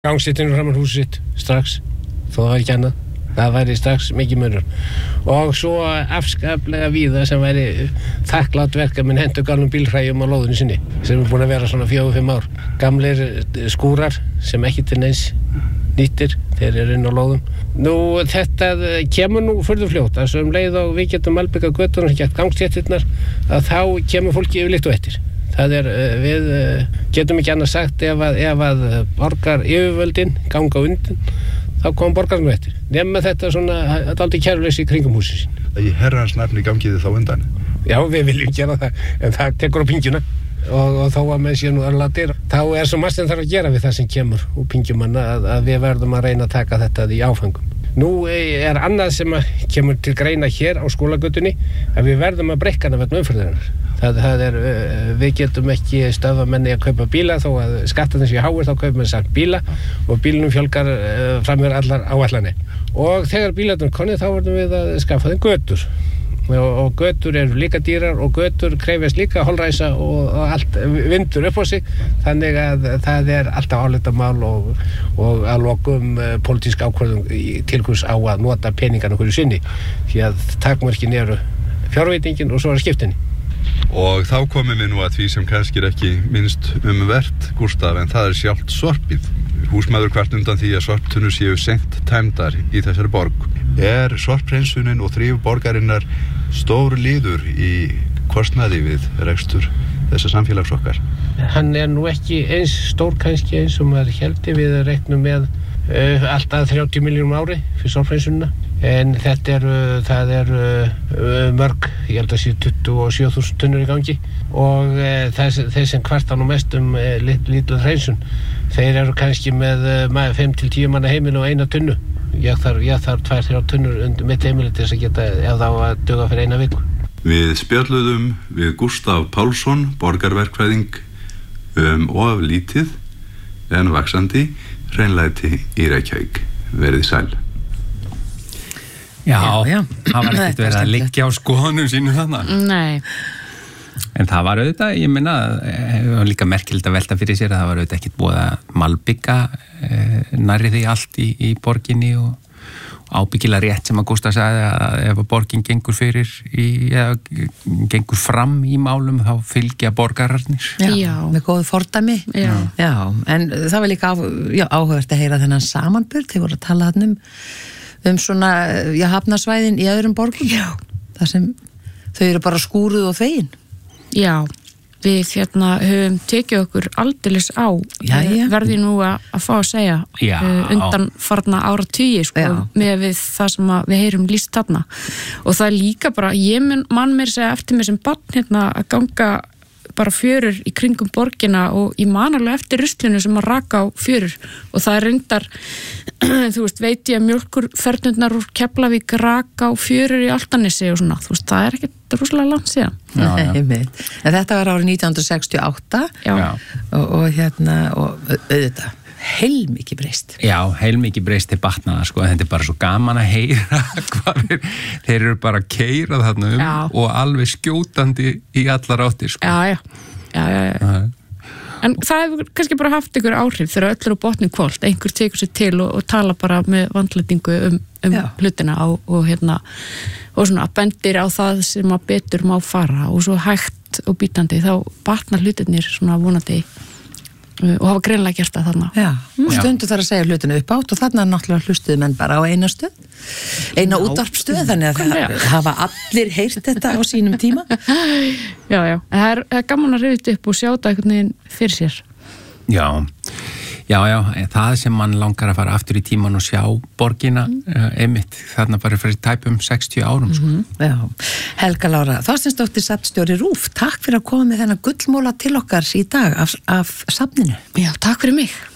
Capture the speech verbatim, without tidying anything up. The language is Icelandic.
Gangstéttin framan húsið sitt strax, þó það var ekki annað. Það væri strax mikið munur. Og svo afskaplega víða sem væri þakklátt verka minn hendur galnum bílhræjum á lóðinu sinni sem er búin að vera svona fjögur, fimm ár. Gamlir skúrar sem ekki til neins nýttir, þeir eru inn á lóðum. Nú, þetta kemur nú furðu fljótt, að um leið og við getum malbikað götuna og gert gangstéttirnar, að þá kemur fólki yfirleitt og eftir. Það er, við getum ekki annað sagt ef að, ef að borgar yfirvöldin ganga undan, þá kom borgarinn nú eftir. Nefna þetta svona, þetta er aldrei kæruleysi í kringum húsin sín. Í herrans nafni gangið þið þá undan? Já, við viljum gera það, en það tekur á pingjuna. Og, og þá að með sér nú örlatir. Þá er svo margt sem þarf að gera við það sem kemur úr pingjumanna að, að við verðum að reyna að taka þetta í áfangum. Nú er annað sem kemur til greina hér á skólagötunni að við verðum að breikka hana vegna umferðarinnar. Það, það er, við getum ekki stöðva menni að kaupa bíla þó að skattarnir séu háir, þá kaupum við samt bíla og bílunum fjölgar framhjá allar áætlanir. Og þegar bílarnir konni þá verðum við að skaffa þeim götur. Og, og götur eru líka dýrar og götur krefjast líka holræsa og, og allt vindur upp á sig, þannig að það er alltaf álitamál og, og að lokum uh, pólitísk ákvörðum tilkurs á að nota peningarna hverju sinni, því að takmörkin eru fjárveitingin og svo er skiptinni. Og þá komum við nú að því sem kannski er ekki minnst umvert, Gústaf, en það er sjálft sorpið. Húsmaður kvart undan því að sorptunnur séu seint tæmdar í þessari borg. Er sorphreinsunin og þrif borgarinnar stór liður í kostnaði við rekstur þessa samfélags okkar? Hann er nú ekki eins stór kannski eins og maður heldur, við reiknum með uh, alltaf þrjátíu milljónum ári fyrir sorphreinsunina. En þetta er, það er uh, mörg, ég held að sé tuttugu og sjö þúsund tunnur í gangi og uh, þess, þeir sem kvarta nú mest um uh, lit, lítil hreinsun, þeir eru kannski með uh, fimm til tíu manna heimil og eina tunnu. Ég þarf, ég þarf tvær, þrjár tunnur undir mitt heimili til þess að geta, ef þá að duga fyrir eina viku. Við spjalluðum við Gústaf Pálsson, borgarverkfræðing, um of lítið en vaxandi hreinlæti í Reykjavík. Verið sæl. Já, já, já, það var ekkert verið að liggja á skoðunum sínum þarna. Nei. En það var auðvitað, ég minna, það var líka merkilegt að velta fyrir sér að það var auðvitað ekkert búið að malbika eh, nærri því allt í, í borginni og, og ábyggilega rétt sem að Gústaf sagði að ef að borgin gengur fyrir í, eða gengur fram í málum þá fylgja borgararnir. Já, já. Með góðu fordæmi. Já. Já, en það var líka á, já, áhugavert að heyra þennan samanburð, þeir voru að tala þarna um um svona, já, hafnarsvæðin í öðrum borgum. Já. Það sem þau eru bara skúruð og þegin. Já, við hérna höfum tekið okkur aldeilis á, já, já. verði nú að, að fá að segja já, uh, undan farna áratugi sko, með við það sem við heyrum lýst þarna. Og það er líka bara, ég man mér segja eftir mér sem barn hérna að ganga bara fjörur í kringum borgina og ég man alveg eftir ruslinu sem að raka á fjörur og það er reyndar, þú veist, veit ég að mjólkurfernurnar úr Keflavík raka á fjörur í Álftanesi og svona, þú veist, það er ekkert rosalega langt síðan. Já, já. En þetta var árið nítján hundruð sextíu og átta Já. og, og hérna, og auðvitað, heilmikið breyst. Já, heilmikið breyst til batnaða, sko, þetta er bara svo gaman að heyra hvað þeir, þeir eru bara að keyra þarna um Já. og alveg skjótandi í allar áttir, sko. Já, já, já, já, já. Já. En það hefur kannski bara haft ykkur áhrif þegar öll eru á botnin kvöld, einhver tekur sér til og, og tala bara með vandlætingu um, um hlutina og, og hérna og svona bendir á það sem að betur má fara og svo hægt og bítandi þá batnar hlutirnir svona vonandi og hafa greinlega gert það þarna. Já, og stundu þarf að segja hlutinu upp átt og þarna náttúrulega hlustuðu menn bara á eina stöð, eina útvarpstöð, þannig að það hafa allir heyrt þetta á sínum tíma. Já, já, það er, það er gaman að rifja upp og sjá þetta einhvern veginn fyrir sér. Já, já, já, það sem mann langar að fara aftur í tíman og sjá borgina mm. einmitt, þarna bara fyrir tæpum sextíu árum, sko. Mm-hmm. Já, Helga Lára Þorsteinsdóttir safnstjóri RÚV, takk fyrir að koma með þennan gullmóla til okkar í dag af, af safninu. Já, takk fyrir mig.